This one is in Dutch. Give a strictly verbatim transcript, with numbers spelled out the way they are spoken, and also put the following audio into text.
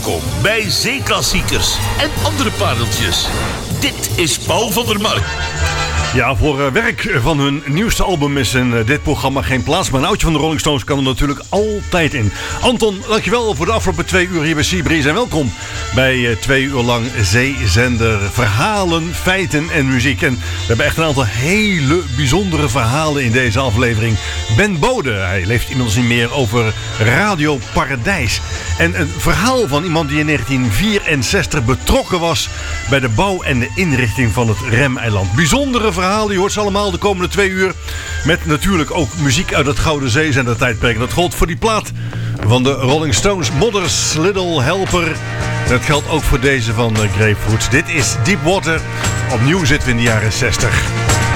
welkom bij Zeeklassiekers en andere pareltjes. Dit is Paul van der Mark. Ja, voor uh, werk van hun nieuwste album is in uh, dit programma geen plaats. Maar een oudje van de Rolling Stones kan er natuurlijk altijd in. Anton, dankjewel voor de afgelopen twee uur hier bij Seabreeze. En welkom bij uh, twee uur lang Zeezender. Verhalen, feiten en muziek. En we hebben echt een aantal hele bijzondere verhalen in deze aflevering. Ben Bode, hij leeft inmiddels niet meer, over Radio Paradijs. En een verhaal van iemand die in negentien vierenzestig betrokken was bij de bouw en de inrichting van het Remeiland. Bijzondere verhalen, je hoort ze allemaal de komende twee uur. Met natuurlijk ook muziek uit het Gouden Zeezender tijdperk. Dat gold voor die plaat van de Rolling Stones, Mother's Little Helper. Dat geldt ook voor deze van Grapefruit. Dit is Deep Water. Opnieuw zitten we in de jaren zestig.